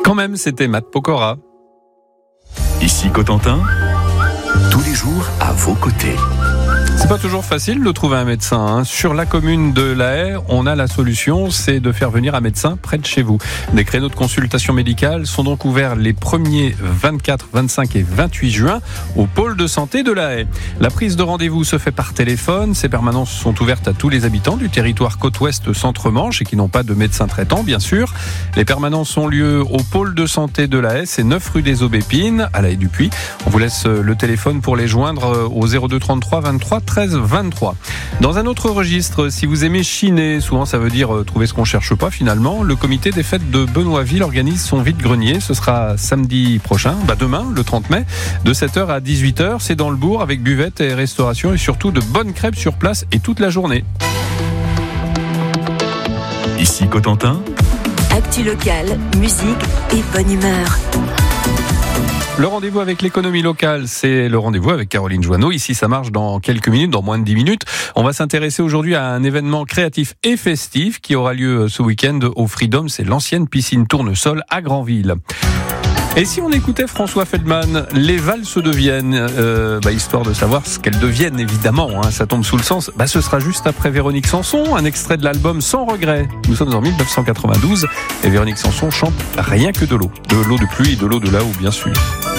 Quand même, c'était Matt Pokora. Ici Cotentin, tous les jours à vos côtés. C'est pas toujours facile de trouver un médecin. Sur la commune de La Haye, on a la solution, c'est de faire venir un médecin près de chez vous. Des créneaux de consultation médicale sont donc ouverts les 1er, 24, 25 et 28 juin au pôle de santé de La Haye. La prise de rendez-vous se fait par téléphone. Ces permanences sont ouvertes à tous les habitants du territoire Côte-Ouest Centre-Manche et qui n'ont pas de médecin traitant, bien sûr. Les permanences ont lieu au pôle de santé de La Haye, c'est 9 rue des Aubépines, à La Haye-du-Puy. On vous laisse le téléphone pour les joindre au 02 33 23 13 23. Dans un autre registre, si vous aimez chiner, souvent ça veut dire trouver ce qu'on cherche pas finalement, le comité des fêtes de Benoîtville organise son vide-grenier. Ce sera samedi prochain, demain, le 30 mai, de 7h à 18h. C'est dans le bourg avec buvette et restauration et surtout de bonnes crêpes sur place et toute la journée. Ici Cotentin, actu locale, musique et bonne humeur. Le rendez-vous avec l'économie locale, c'est le rendez-vous avec Caroline Joanneau. Ici, ça marche dans quelques minutes, dans moins de 10 minutes. On va s'intéresser aujourd'hui à un événement créatif et festif qui aura lieu ce week-end au Freedom. C'est l'ancienne piscine Tournesol à Granville. Et si on écoutait François Feldman, les valses de Vienne, histoire de savoir ce qu'elles deviennent évidemment, ça tombe sous le sens, ce sera juste après Véronique Sanson, un extrait de l'album Sans regret. Nous sommes en 1992 et Véronique Sanson chante rien que de l'eau de pluie et de l'eau de là-haut bien sûr.